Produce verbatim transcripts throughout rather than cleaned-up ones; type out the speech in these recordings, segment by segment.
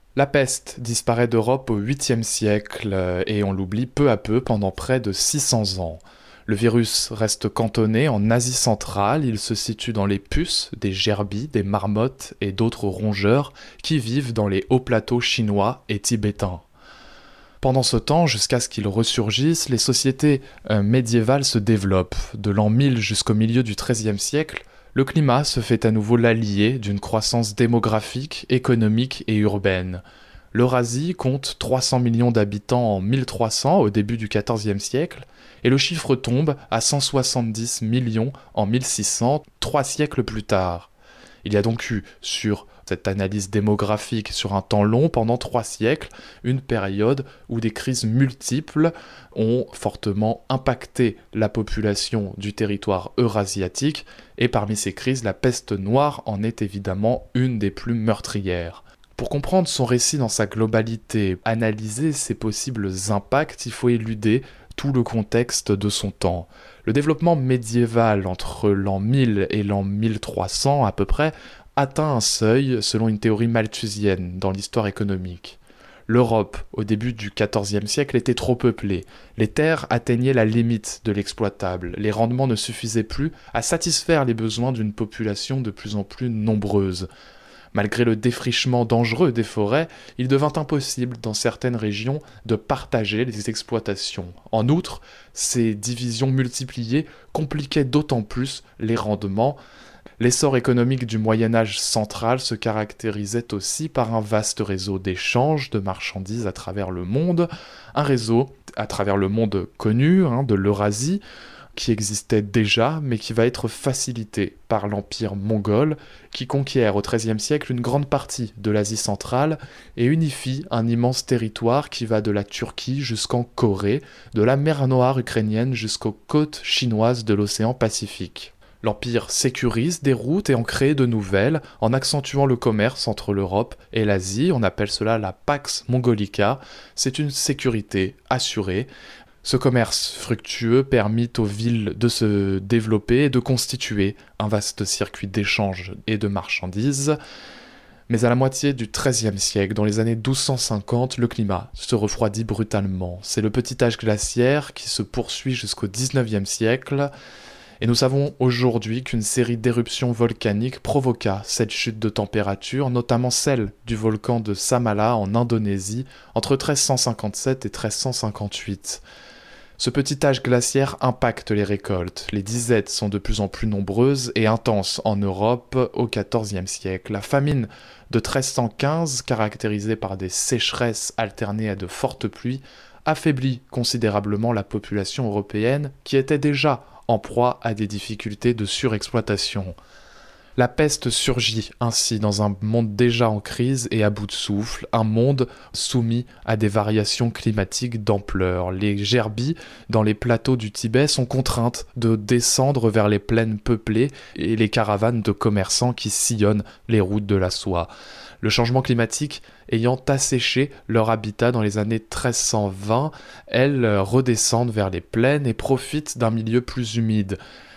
La peste disparaît d'Europe au huitième siècle euh, et on l'oublie peu à peu pendant près de six cents ans. Le virus reste cantonné en Asie centrale, il se situe dans les puces des gerbilles, des marmottes et d'autres rongeurs qui vivent dans les hauts plateaux chinois et tibétains. Pendant ce temps, jusqu'à ce qu'il ressurgisse, les sociétés euh, médiévales se développent. De l'an mille jusqu'au milieu du treizième siècle, le climat se fait à nouveau l'allié d'une croissance démographique, économique et urbaine. L'Eurasie compte trois cents millions d'habitants en mille trois cents au début du quatorzième siècle, et le chiffre tombe à cent soixante-dix millions en mille six cents, trois siècles plus tard. Il y a donc eu, sur cette analyse démographique sur un temps long, pendant trois siècles, une période où des crises multiples ont fortement impacté la population du territoire eurasiatique, et parmi ces crises, la peste noire en est évidemment une des plus meurtrières. Pour comprendre son récit dans sa globalité, analyser ses possibles impacts, il faut éluder tout le contexte de son temps. Le développement médiéval entre l'an mille et l'an mille trois cents à peu près atteint un seuil selon une théorie malthusienne dans l'histoire économique. L'Europe, au début du quatorzième siècle, était trop peuplée. Les terres atteignaient la limite de l'exploitable. Les rendements ne suffisaient plus à satisfaire les besoins d'une population de plus en plus nombreuse. Malgré le défrichement dangereux des forêts, il devint impossible dans certaines régions de partager les exploitations. En outre, ces divisions multipliées compliquaient d'autant plus les rendements. L'essor économique du Moyen-Âge central se caractérisait aussi par un vaste réseau d'échanges de marchandises à travers le monde, un réseau à travers le monde connu, hein, de l'Eurasie, qui existait déjà, mais qui va être facilité par l'empire mongol, qui conquiert au treizième siècle une grande partie de l'Asie centrale et unifie un immense territoire qui va de la Turquie jusqu'en Corée, de la mer Noire ukrainienne jusqu'aux côtes chinoises de l'océan Pacifique. L'Empire sécurise des routes et en crée de nouvelles, en accentuant le commerce entre l'Europe et l'Asie. On appelle cela la Pax Mongolica. C'est une sécurité assurée. Ce commerce fructueux permit aux villes de se développer et de constituer un vaste circuit d'échanges et de marchandises. Mais à la moitié du treizième siècle, dans les années douze cent cinquante, le climat se refroidit brutalement. C'est le petit âge glaciaire qui se poursuit jusqu'au dix-neuvième siècle. Et nous savons aujourd'hui qu'une série d'éruptions volcaniques provoqua cette chute de température, notamment celle du volcan de Samala en Indonésie, entre treize cent cinquante-sept et treize cent cinquante-huit. Ce petit âge glaciaire impacte les récoltes. Les disettes sont de plus en plus nombreuses et intenses en Europe au quatorzième siècle. La famine de treize cent quinze, caractérisée par des sécheresses alternées à de fortes pluies, affaiblit considérablement la population européenne qui était déjà en proie à des difficultés de surexploitation. La peste surgit ainsi dans un monde déjà en crise et à bout de souffle, un monde soumis à des variations climatiques d'ampleur. Les gerbilles dans les plateaux du Tibet sont contraintes de descendre vers les plaines peuplées et les caravanes de commerçants qui sillonnent les routes de la soie. Le changement climatique ayant asséché leur habitat dans les années treize cent vingt, elles redescendent vers les plaines et profitent d'un milieu plus humide.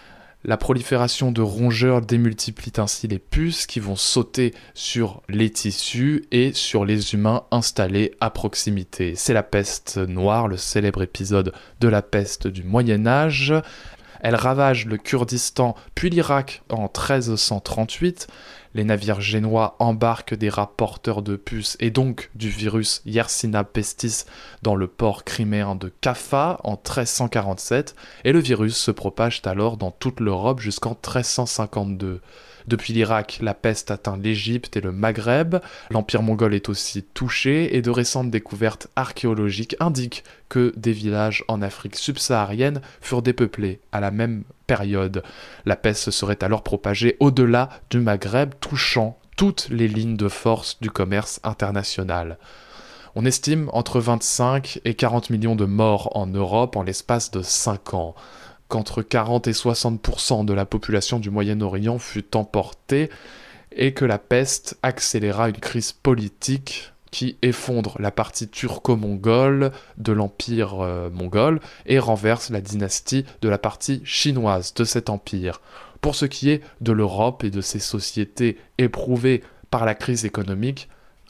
La prolifération de rongeurs démultiplie ainsi les puces qui vont sauter sur les tissus et sur les humains installés à proximité. C'est la peste noire, le célèbre épisode de la peste du Moyen-Âge. Elle ravage le Kurdistan puis l'Irak en treize cent trente-huit. Les navires génois embarquent des rapporteurs de puces et donc du virus Yersinia pestis dans le port criméen de Kaffa en treize cent quarante-sept et le virus se propage alors dans toute l'Europe jusqu'en treize cent cinquante-deux. Depuis l'Irak, la peste atteint l'Égypte et le Maghreb. L'Empire mongol est aussi touché et de récentes découvertes archéologiques indiquent que des villages en Afrique subsaharienne furent dépeuplés à la même période. La peste se serait alors propagée au-delà du Maghreb, touchant toutes les lignes de force du commerce international. On estime entre vingt-cinq et quarante millions de morts en Europe en l'espace de cinq ans. Qu'entre quarante et soixante pour cent de la population du Moyen-Orient fut emportée et que la peste accéléra une crise politique qui effondre la partie turco-mongole de l'empire euh, mongol et renverse la dynastie de la partie chinoise de cet empire. Pour ce qui est de l'Europe et de ses sociétés éprouvées par la crise économique,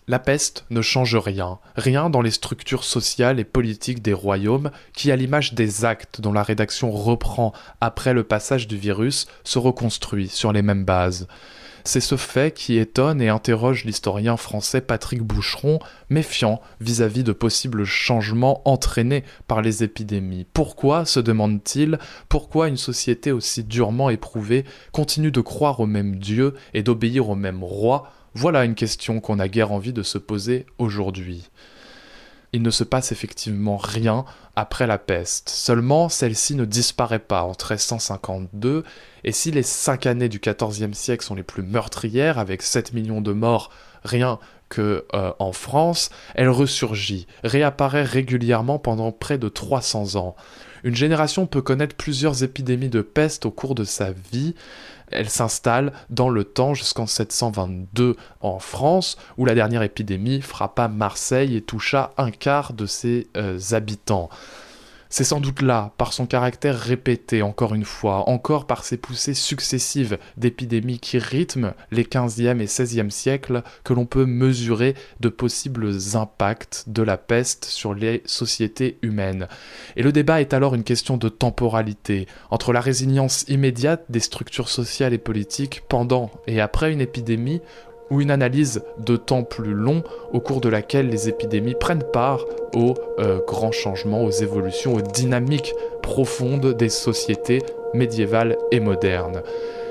La peste ne change rien, rien dans les structures sociales et politiques des royaumes qui, à l'image des actes dont la rédaction reprend après le passage du virus, se reconstruit sur les mêmes bases. C'est ce fait qui étonne et interroge l'historien français Patrick Boucheron, méfiant vis-à-vis de possibles changements entraînés par les épidémies. Pourquoi, se demande-t-il, pourquoi une société aussi durement éprouvée continue de croire au même Dieu et d'obéir au même roi? Voilà une question qu'on n'a guère envie de se poser aujourd'hui. Il ne se passe effectivement rien après la peste. Seulement, celle-ci ne disparaît pas en mille trois cent cinquante-deux, et si les cinq années du quatorzième siècle sont les plus meurtrières, avec sept millions de morts rien que euh, en France, elle ressurgit, réapparaît régulièrement pendant près de trois cents ans. Une génération peut connaître plusieurs épidémies de peste au cours de sa vie. Elle s'installe dans le temps jusqu'en sept cent vingt-deux en France, où la dernière épidémie frappa Marseille et toucha un quart de ses euh, habitants. C'est sans doute là, par son caractère répété, encore une fois, encore par ses poussées successives d'épidémies qui rythment les quinzième et seizième siècles, que l'on peut mesurer de possibles impacts de la peste sur les sociétés humaines. Et le débat est alors une question de temporalité, entre la résilience immédiate des structures sociales et politiques pendant et après une épidémie, ou une analyse de temps plus long au cours de laquelle les épidémies prennent part aux euh, grands changements, aux évolutions, aux dynamiques profondes des sociétés médiévales et modernes.